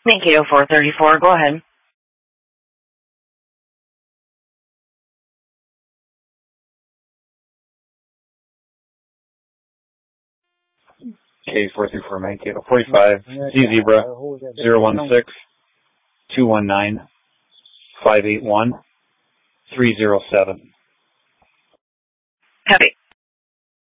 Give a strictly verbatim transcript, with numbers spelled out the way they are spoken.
Mankato four thirty-four, go ahead. K four three four Mankato forty-five, Z Zebra, zero one six, two one nine, five eight one, three zero seven. Copy.